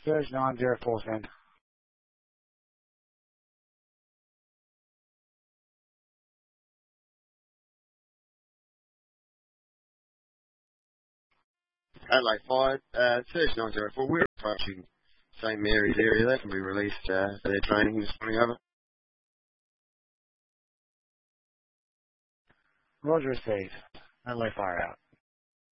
Surge 904, send. Adelaide Fire, Surge 904. We're approaching St Mary's area. They can be released for their training this morning, over. Roger received. Adelaide Fire out.